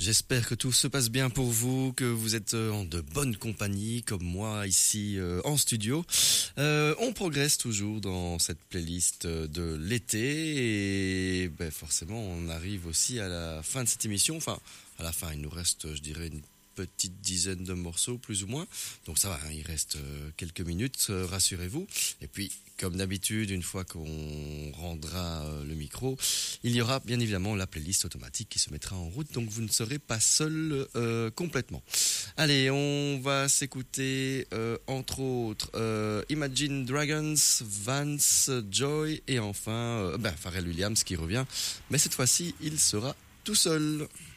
J'espère que tout se passe bien pour vous, que vous êtes en de bonne compagnie, comme moi ici en studio. On progresse toujours dans cette playlist de l'été et forcément on arrive aussi à la fin de cette émission. Enfin, à la fin, il nous reste, je dirais, une petite dizaine de morceaux, plus ou moins. Donc ça va, hein, il reste quelques minutes, rassurez-vous. Et puis, comme d'habitude, une fois qu'on rendra le micro, il y aura bien évidemment la playlist automatique qui se mettra en route. Donc vous ne serez pas seul complètement. Allez, on va s'écouter entre autres Imagine Dragons, Vance, Joy et enfin Pharrell Williams qui revient. Mais cette fois-ci, il sera tout seul.